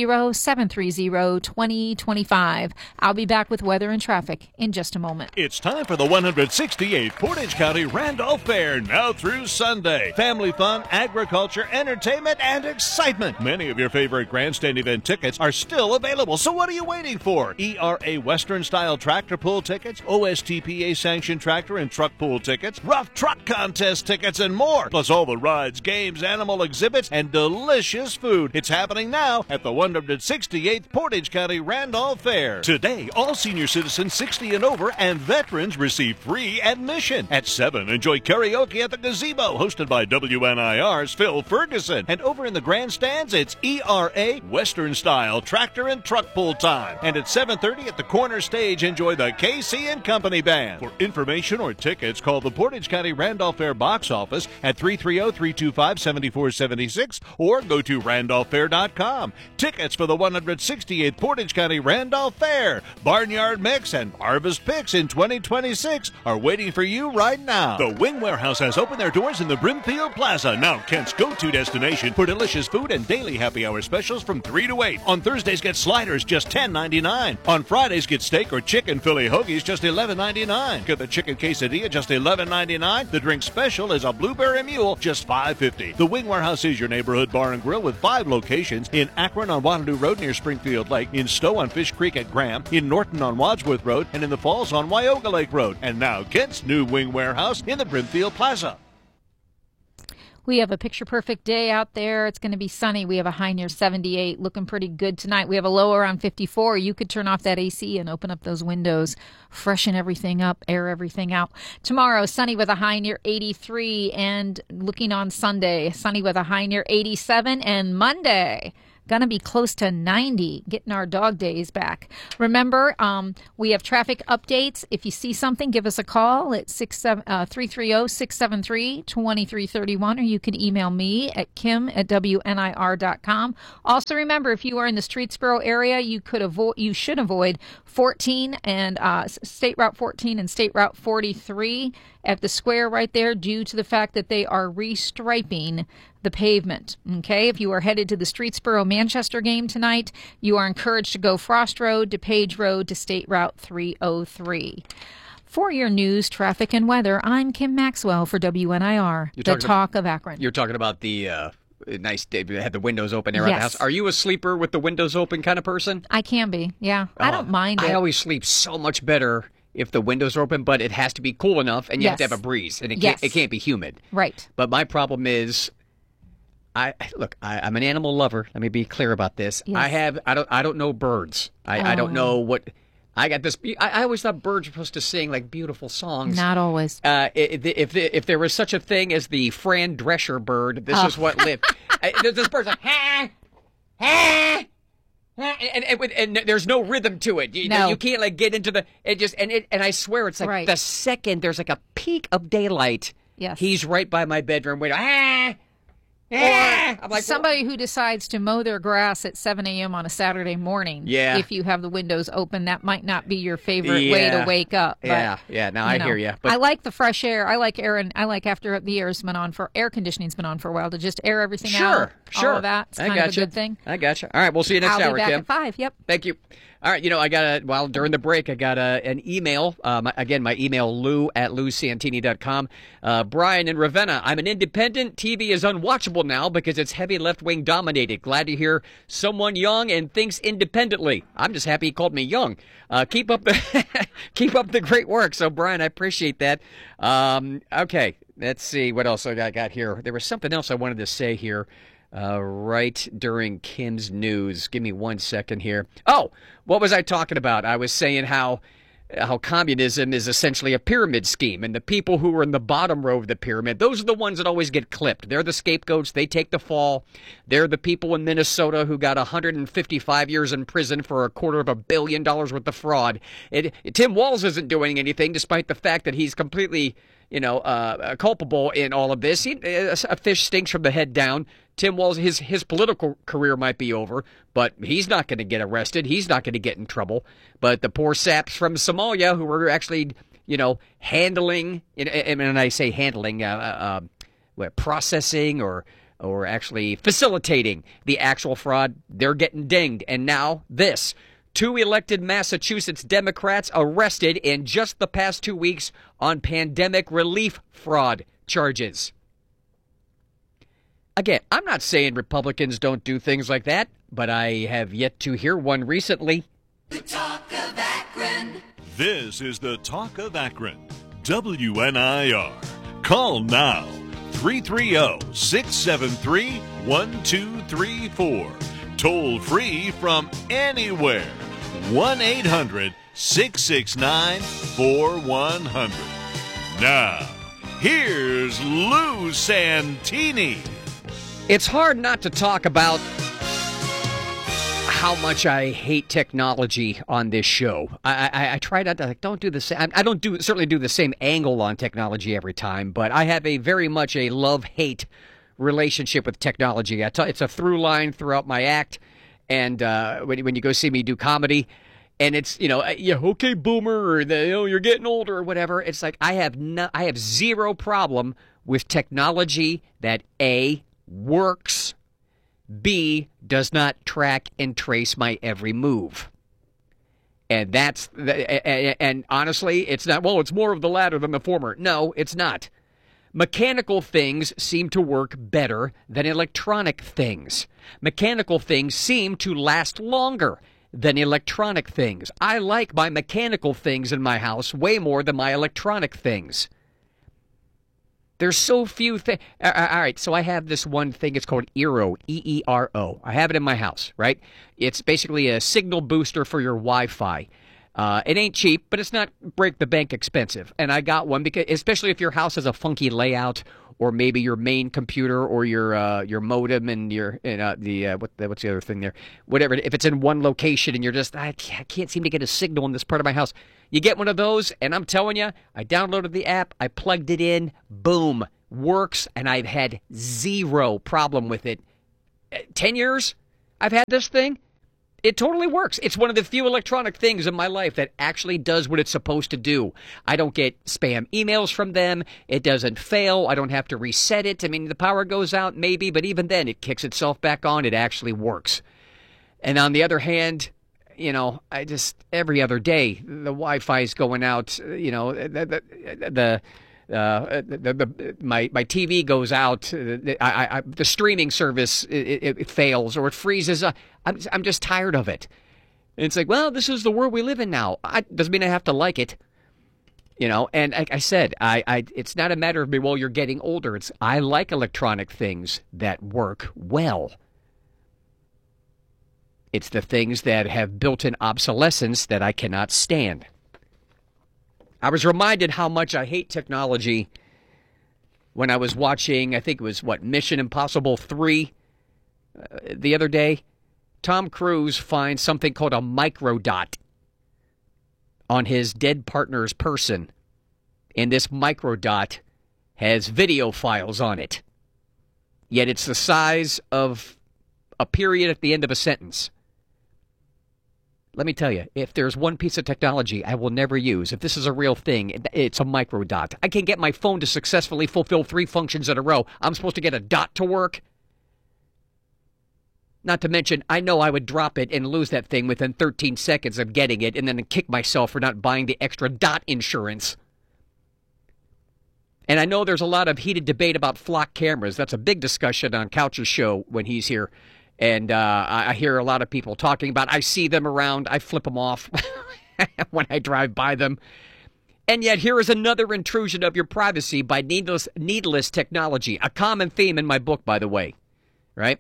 330-730-2025. I'll be back with weather and traffic in just a moment. It's time for the 168th Portage County Randolph Fair, now through Sunday. Family fun, agriculture, entertainment, and excitement. Many of your favorite grandstand event tickets are still available, so what are you waiting for? ERA Western-style tractor pull tickets, OSTPA-sanctioned tractor and truck pull tickets, rough truck contest tickets, and more. Plus all the rides, games, animal exhibits, and delicious food. It's happening now at the 168th Portage County Randolph Fair. Today, all senior citizens 60 and over and veterans receive free admission. At 7, enjoy karaoke at the gazebo, hosted by WNIR's Phil Ferguson. And over in the grandstands, it's ERA Western-style tractor and truck pull time. And at 7:30 at the corner stage, enjoy the KC and Company Band. For information or tickets, call the Portage County Randolph Fair box office at 330-325-7476 or go to randolphfair.com. Tickets for the 168th Portage County Randolph Fair, Barnyard Mix, and Harvest Picks in 2026 are waiting for you right now. The Wing Warehouse has opened their doors in the Brimfield Plaza, now Kent's go-to destination for delicious food and daily happy hour specials from 3 to 8. On Thursdays, get sliders, just $10.99. On Fridays, get steak or chicken Philly hoagies, just $11.99. Get the chicken quesadilla, just $11.99. The drink special is a blueberry mule, just $5.50. The Wing Warehouse is your neighborhood bar and grill with 5 locations: in Akron on Waterloo Road near Springfield Lake, in Stowe on Fish Creek at Graham, in Norton on Wadsworth Road, and in the Falls on Wyoga Lake Road. And now Kent's new Wing Warehouse in the Brimfield Plaza. We have a picture-perfect day out there. It's going to be sunny. We have a high near 78, looking pretty good tonight. We have a low around 54. You could turn off that AC and open up those windows, freshen everything up, air everything out. Tomorrow, sunny with a high near 83, and looking on Sunday, sunny with a high near 87, and Monday, going to be close to 90, getting our dog days back. Remember, we have traffic updates. If you see something, give us a call at 330-673-2331, or you can email me at kim@wnir.com. Also, remember, if you are in the Streetsboro area, you should avoid 14 and State Route 14 and State Route 43 at the square right there, due to the fact that they are restriping the pavement. Okay, if you are headed to the Streetsboro Manchester game tonight, you are encouraged to go Frost Road to Page Road to State Route 303. For your news, traffic, and weather, I'm Kim Maxwell for WNIR, the Talk of Akron. You're talking about the nice day, had the windows open around the house. Are you a sleeper with the windows open kind of person? I can be, yeah. I don't mind it. I always sleep so much better if the windows are open, but it has to be cool enough, and you have to have a breeze, and it can't be humid. Right. But my problem is, I'm an animal lover. Let me be clear about this. Yes. I don't know birds. I don't know what. I got this. I always thought birds were supposed to sing like beautiful songs. Not always. If there was such a thing as the Fran Drescher bird, this is what lived. This bird's like ha ha. And there's no rhythm to it. You can't like get into the and I swear it's like the second there's like a peak of daylight. Yes. He's right by my bedroom window. Or I'm like, somebody who decides to mow their grass at 7 a.m. on a Saturday morning. Yeah. If you have the windows open, that might not be your favorite way to wake up. But, I hear you. But I like the fresh air. I like air, and I like after the air conditioning's been on for a while to just air everything out. Sure. All of that. It's kind of a good thing. I got you. All right, we'll see you next hour, Kim. I'll be back at 5. Yep. Thank you. All right, I got during the break, I got an email. My email, lou@lousantini.com. Brian in Ravenna, I'm an independent. TV is unwatchable now because it's heavy left-wing dominated. Glad to hear someone young and thinks independently. I'm just happy he called me young. Keep up the great work. So, Brian, I appreciate that. Okay, let's see what else I got here. There was something else I wanted to say here. Right during Kim's news. Give me 1 second here. Oh, what was I talking about? I was saying how communism is essentially a pyramid scheme, and the people who are in the bottom row of the pyramid, those are the ones that always get clipped. They're the scapegoats. They take the fall. They're the people in Minnesota who got 155 years in prison for $250 million worth of fraud. Tim Walz isn't doing anything, despite the fact that he's completely culpable in all of this. A fish stinks from the head down. Tim Walz, his political career might be over, but he's not going to get arrested. He's not going to get in trouble. But the poor saps from Somalia who were actually, handling, and when I say handling, processing or actually facilitating the actual fraud, they're getting dinged. And now this. 2 elected Massachusetts Democrats arrested in just the past 2 weeks on pandemic relief fraud charges. Again, I'm not saying Republicans don't do things like that, but I have yet to hear one recently. The Talk of Akron. This is the Talk of Akron. WNIR. Call now. 330-673-1234. Toll free from anywhere. 1-800-669-4100. Now, here's Lou Santini. It's hard not to talk about how much I hate technology on this show. I try not to don't do the same. I don't certainly do the same angle on technology every time, but I have very much a love-hate relationship with technology. It's a through line throughout my act, and when you go see me do comedy, and it's okay boomer, or you're getting older or whatever. It's like I have zero problem with technology that A, works, B, does not track and trace my every move. And and honestly, it's not, it's more of the latter than the former. No, it's not. Mechanical things seem to work better than electronic things. Mechanical things seem to last longer than electronic things. I like my mechanical things in my house way more than my electronic things. There's so few things. All right, so I have this one thing. It's called Eero, E-E-R-O. I have it in my house, right? It's basically a signal booster for your Wi-Fi. It ain't cheap, but it's not break the bank expensive. And I got one because, especially if your house has a funky layout, or maybe your main computer or your modem and your what's the other thing there? Whatever. If it's in one location and you're just I can't seem to get a signal in this part of my house, you get one of those, and I'm telling you, I downloaded the app, I plugged it in, boom, works, and I've had zero problem with it. 10 years I've had this thing. It totally works. It's one of the few electronic things in my life that actually does what it's supposed to do. I don't get spam emails from them. It doesn't fail. I don't have to reset it. I mean, the power goes out maybe, but even then it kicks itself back on. It actually works. And on the other hand, you know, I just every other day the Wi-Fi is going out. You know, my TV goes out. The streaming service it fails or it freezes. I'm just tired of it. And it's like, well, this is the world we live in now. Doesn't mean I have to like it. You know, and like I said, it's not a matter of me. Well, you're getting older. I like electronic things that work well. It's the things that have built-in obsolescence that I cannot stand. I was reminded how much I hate technology when I was watching, I think it was, Mission Impossible 3 the other day. Tom Cruise finds something called a microdot on his dead partner's person. And this microdot has video files on it. Yet it's the size of a period at the end of a sentence. Let me tell you, if there's one piece of technology I will never use, if this is a real thing, it's a microdot. I can get my phone to successfully fulfill 3 functions in a row. I'm supposed to get a dot to work? Not to mention, I know I would drop it and lose that thing within 13 seconds of getting it and then kick myself for not buying the extra dot insurance. And I know there's a lot of heated debate about flock cameras. That's a big discussion on Couch's show when he's here. And I hear a lot of people talking about, I see them around, I flip them off when I drive by them. And yet here is another intrusion of your privacy by needless technology. A common theme in my book, by the way. Right?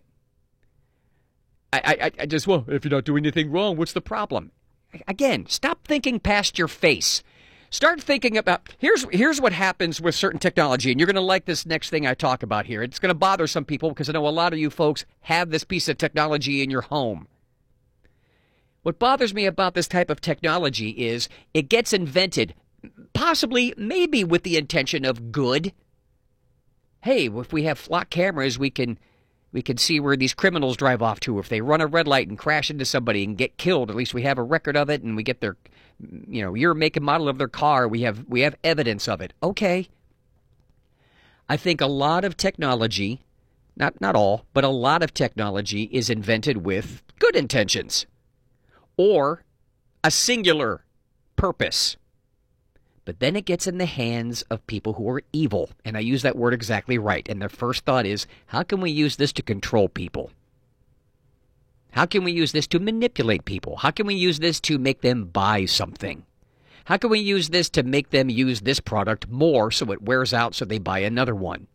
I just, well, if you're not doing anything wrong, what's the problem? Again, stop thinking past your face. Start thinking about, here's what happens with certain technology, and you're going to like this next thing I talk about here. It's going to bother some people because I know a lot of you folks have this piece of technology in your home. What bothers me about this type of technology is it gets invented, possibly, maybe with the intention of good. Hey, if we have flock cameras, we can see where these criminals drive off to. If they run a red light and crash into somebody and get killed, at least we have a record of it, and we get their, year, make, and model of their car. We have evidence of it. Okay. I think a lot of technology, not all, but a lot of technology is invented with good intentions or a singular purpose. But then it gets in the hands of people who are evil. And I use that word exactly right. And their first thought is, how can we use this to control people? How can we use this to manipulate people? How can we use this to make them buy something? How can we use this to make them use this product more so it wears out so they buy another one?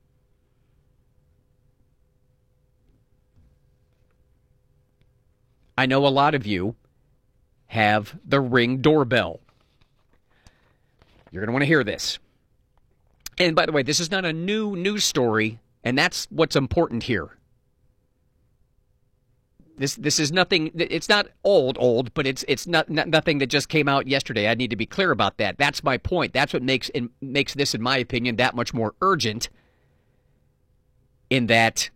I know a lot of you have the Ring doorbell. You're going to want to hear this. And by the way, this is not a new news story, and that's what's important here. This is nothing. It's not old, but it's not nothing that just came out yesterday. I need to be clear about that. That's my point. That's what makes this, in my opinion, that much more urgent. In that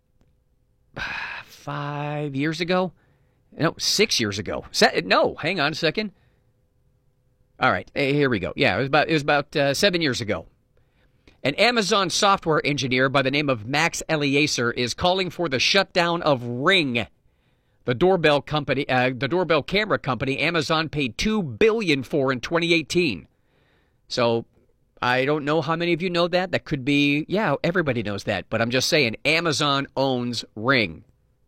5 years ago, no, 6 years ago. No, hang on a second. All right, here we go. Yeah, it was about 7 years ago. An Amazon software engineer by the name of Max Eliezer is calling for the shutdown of Ring, the doorbell company, the doorbell camera company Amazon paid $2 billion for in 2018. So I don't know how many of you know that. That could be, yeah, everybody knows that. But I'm just saying, Amazon owns Ring.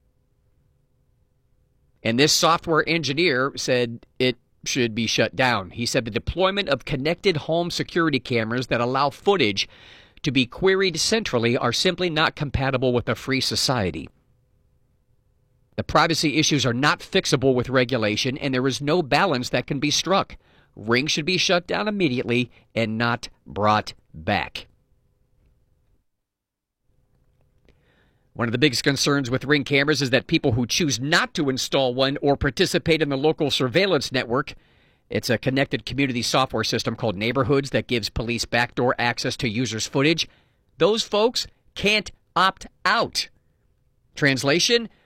And this software engineer said it should be shut down. He said the deployment of connected home security cameras that allow footage to be queried centrally are simply not compatible with a free society. The privacy issues are not fixable with regulation, and there is no balance that can be struck. Ring should be shut down immediately and not brought back. One of the biggest concerns with Ring cameras is that people who choose not to install one or participate in the local surveillance network, it's a connected community software system called Neighborhoods that gives police backdoor access to users' footage. Those folks can't opt out. Translation,